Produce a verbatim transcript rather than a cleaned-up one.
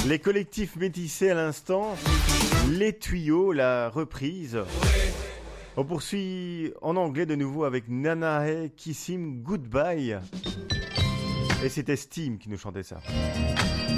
Les collectifs métissés à l'instant, les tuyaux, la reprise. On poursuit en anglais de nouveau avec Nanae Kissim Goodbye. Et c'était Steam qui nous chantait ça.